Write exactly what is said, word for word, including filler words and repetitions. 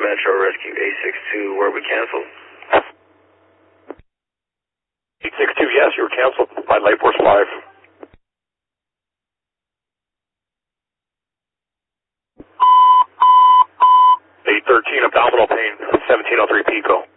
Metro Rescue eight six two, were we canceled? eight six two, yes, you were canceled by Light Force five. eight thirteen, abdominal pain, seventeen oh three Pico.